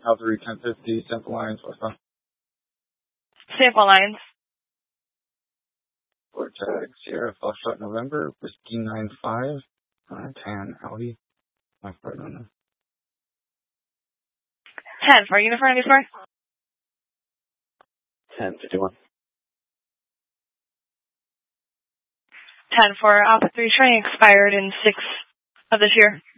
Calvary 1050, Sample Lines, westbound. Sample Lines. Vortex, Sierra, Foxtrot, November, Whiskey 95, Tan, Audi. My part on them. 10 for Uniform 94. 1051. 10 for Alpha 3 training expired in 6 of this year.